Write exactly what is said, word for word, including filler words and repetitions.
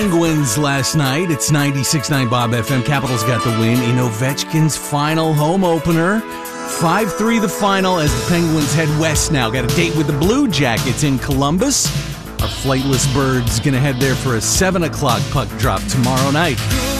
Penguins last night. It's ninety-six point nine Bob F M. Capitals got the win in Ovechkin's final home opener. five three the final as the Penguins head west now. Got a date with the Blue Jackets in Columbus. Our flightless birds going to head there for a seven o'clock puck drop tomorrow night.